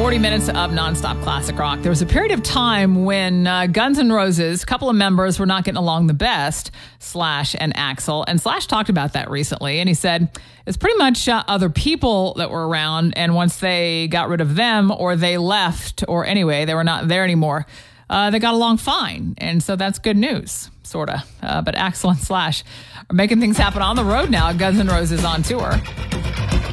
40 minutes of nonstop classic rock. There was a period of time when Guns N' Roses, a couple of members were not getting along the best, Slash and Axl. And Slash talked about that recently. And he said it's pretty much other people that were around. And once they got rid of them or they left, or anyway, they were not there anymore, they got along fine. And so that's good news, sort of. But Axl and Slash are making things happen on the road now. Guns N' Roses on tour.